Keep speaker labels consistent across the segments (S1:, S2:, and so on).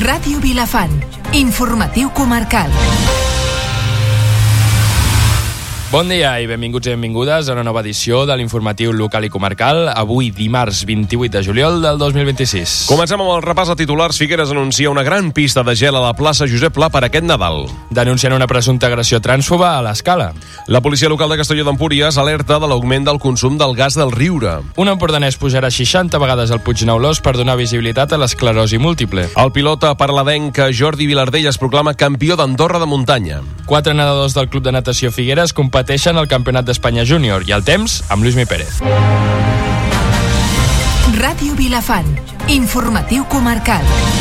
S1: Ràdio Vilafant, informatiu comarcal.
S2: Bon dia i benvinguts i benvingudes a una nova edició de l'informatiu local i comarcal, avui dimarts 28 de juliol del 2026.
S3: Comencem amb el repàs de titulars. Figueres anuncia una gran pista de gel a la plaça Josep Pla per aquest Nadal.
S2: Denuncien una presumpta agressió trànsfoba a l'Escala.
S3: La policia local de Castelló d'Empúries alerta de l'augment del consum del gas del riure.
S2: Un empordanès pujarà 60 vegades al Puig Neulós per donar visibilitat a l'esclerosi múltiple.
S3: El pilot parladenc Jordi Vilardell es proclama campió d'Andorra de muntanya.
S2: 4 nedadors del Club de Natació Figueres competeixen al Campionat d'Espanya Júnior i el temps amb Lluís Pérez.
S1: Ràdio Vilafant, informatiu comarcal.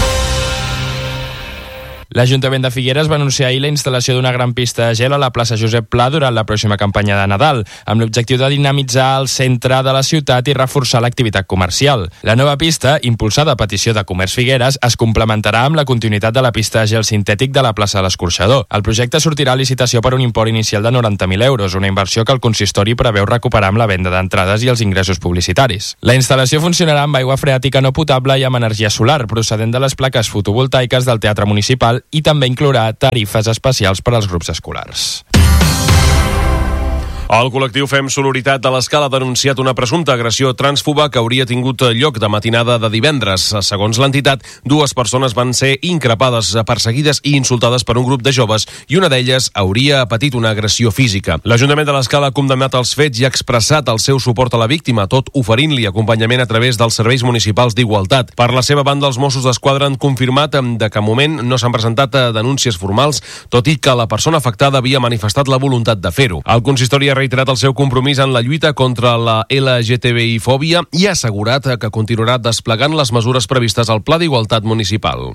S2: L'Ajuntament de Figueres va anunciar ahir la instal·lació d'una gran pista de gel a la plaça Josep Pla durant la pròxima campanya de Nadal, amb l'objectiu de dinamitzar el centre de la ciutat i reforçar l'activitat comercial. La nova pista, impulsada a petició de Comerç Figueres, es complementarà amb la continuïtat de la pista de gel sintètic de la plaça de l'Escorxador. El projecte sortirà a licitació per un import inicial de 90.000 euros, una inversió que el consistori preveu recuperar amb la venda d'entrades i els ingressos publicitaris. La instal·lació funcionarà amb aigua freàtica no potable i amb energia solar, procedent de les plaques fotovoltaiques del Teatre Municipal, i també inclourà tarifes especials per als grups escolars.
S3: El col·lectiu Fem Sororitat de l'Escala ha denunciat una presumpta agressió trànsfoba que hauria tingut lloc de matinada de divendres. Segons l'entitat, 2 persones van ser increpades, perseguides i insultades per un grup de joves i una d'elles hauria patit una agressió física. L'Ajuntament de l'Escala ha condemnat els fets i ha expressat el seu suport a la víctima, tot oferint-li acompanyament a través dels serveis municipals d'igualtat. Per la seva banda, els Mossos d'Esquadra han confirmat de que a moment no s'han presentat denúncies formals, tot i que la persona afectada havia manifestat la voluntat de fer-ho. El consistori ha reiterat el seu compromís en la lluita contra la LGTBI-fòbia i ha assegurat que continuarà desplegant les mesures previstes al Pla d'Igualtat Municipal.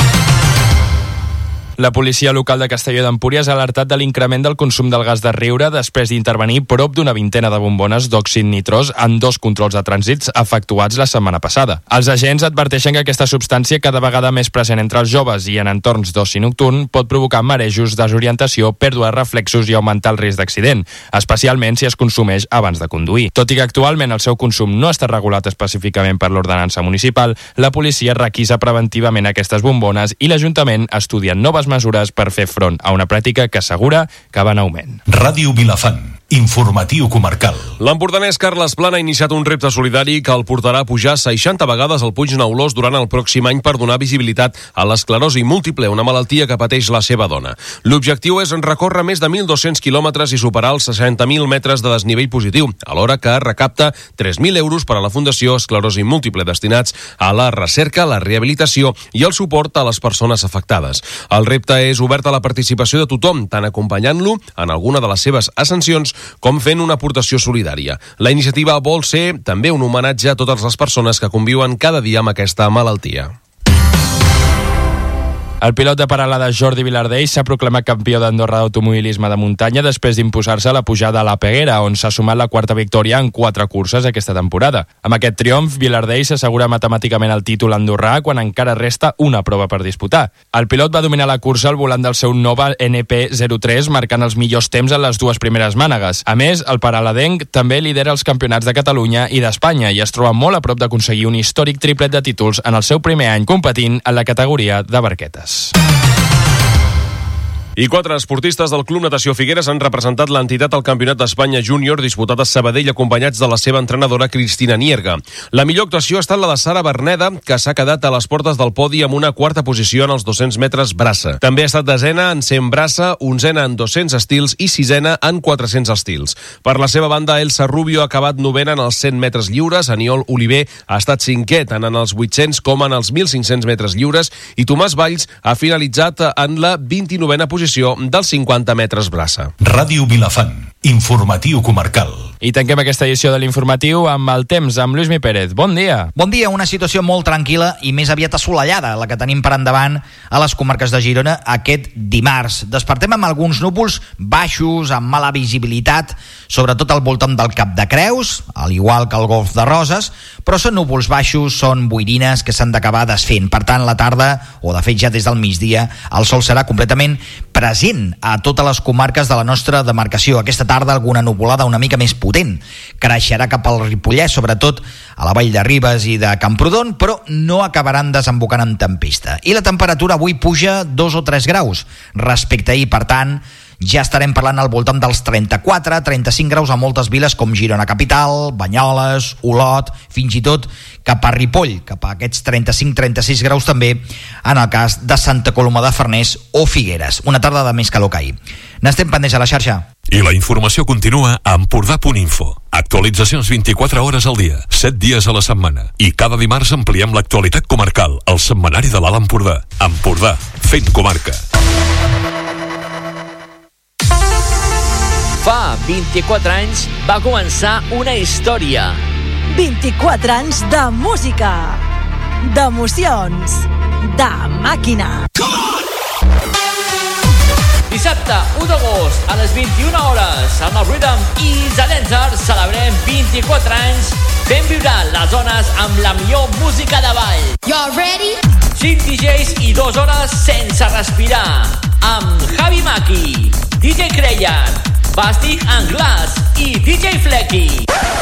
S2: La policia local de Castelló d'Empúries ha alertat de l'increment del consum del gas de riure després d'intervenir prop d'una vintena de bombones d'òxid nitrós en 2 controls de trànsits efectuats la setmana passada. Els agents adverteixen que aquesta substància, cada vegada més present entre els joves i en entorns d'oci nocturn, pot provocar marejos, desorientació, pèrdua de reflexos i augmentar el risc d'accident, especialment si es consumeix abans de conduir. Tot i que actualment el seu consum no està regulat específicament per l'ordenança municipal, la policia requisa preventivament aquestes bombones i l'Ajuntament estudia noves mesures per fer front a una pràctica que assegura que va en augment.
S4: Ràdio Vilafant, informatiu comarcal.
S3: L'empordanès Carles Plana ha iniciat un repte solidari que el portarà a pujar 60 vegades al Puig Neulós durant el pròxim any per donar visibilitat a l'esclerosi múltiple, una malaltia que pateix la seva dona. L'objectiu és recórrer més de 1.200 quilòmetres i superar els 60.000 metres de desnivell positiu, alhora que recapta 3.000 euros per a la Fundació Esclerosi Múltiple destinats a la recerca, la rehabilitació i el suport a les persones afectades. El repte és obert a la participació de tothom, tant acompanyant-lo en alguna de les seves ascensions com fent una aportació solidària. La iniciativa vol ser també un homenatge a totes les persones que conviuen cada dia amb aquesta malaltia.
S2: El pilot de paralada Jordi Vilardell s'ha proclamat campió d'Andorra d'automobilisme de muntanya després d'imposar-se a la pujada a la Peguera, on s'ha sumat la 4ª victòria en 4 curses aquesta temporada. Amb aquest triomf, Vilardell s'assegura matemàticament el títol andorrà quan encara resta una prova per disputar. El pilot va dominar la cursa al volant del seu Nova NP03, marcant els millors temps en les 2 primeres mànegues. A més, el paraladenc també lidera els campionats de Catalunya i d'Espanya i es troba molt a prop d'aconseguir un històric triplet de títols en el seu primer any competint en la categoria de barquetes.
S3: I 4 esportistes del Club Natació Figueres han representat l'entitat al Campionat d'Espanya Júnior disputat a Sabadell acompanyats de la seva entrenadora Cristina Nierga. La millor actuació ha estat la de Sara Berneda, que s'ha quedat a les portes del podi amb una 4ª posició en els 200 metres braça. També ha estat 10ena en 100 braça, 11ena en 200 estils i 6ena en 400 estils. Per la seva banda, Elsa Rubio ha acabat 9ena en els 100 metres lliures, Aniol Oliver ha estat 5è tant en els 800 com en els 1.500 metres lliures i Tomàs Valls ha finalitzat en la 29ena posició dels 50 metres braça.
S4: Ràdio Vilafant, informatiu comarcal.
S2: I tanquem aquesta edició de l'informatiu amb el temps, amb Lluís Pérez. Bon dia.
S5: Bon dia, una situació molt tranquil·la i més aviat assolellada, la que tenim per endavant a les comarques de Girona aquest dimarts. Despertem amb alguns núvols baixos, amb mala visibilitat, sobretot al voltant del Cap de Creus, al igual que el Golf de Roses, però són núvols baixos, són boirines que s'han d'acabar desfent. Per tant, la tarda, o de fet ja des del migdia, el sol serà completament present a totes les comarques de la nostra demarcació. Aquesta tarda alguna nuvolada una mica més potent, potent. Creixerà cap al Ripollès, sobretot a la Vall de Ribes i de Camprodon, però no acabaran desembocant en tempesta. I la temperatura avui puja 2 o 3 graus respecte a ahir, per tant, ja estarem parlant al voltant dels 34-35 graus a moltes viles com Girona Capital, Banyoles, Olot, fins i tot cap a Ripoll, cap a aquests 35-36 graus també en el cas de Santa Coloma de Farners o Figueres. Una tarda de més calor que ahir. N'estem pendents a la xarxa.
S6: I la informació continua a Empordà.info. Actualitzacions 24 hores al dia, 7 dies a la setmana. I cada dimarts ampliem l'actualitat comarcal al setmanari de l'Alt Empordà. Empordà, fent comarca.
S7: Fa 24 anys va començar una història.
S8: 24 anys de música, d'emocions, de màquina.
S7: Dissabte 1 d'agost a les 21 hores amb el Rhythm i Zalenzer celebrem 24 anys fent vibrar les zones amb la millor música de ball.
S8: You ready?
S7: 5 DJs i 2 hores sense respirar amb Javi Maki, DJ Creyan, Bastic and Glass i DJ Flecky.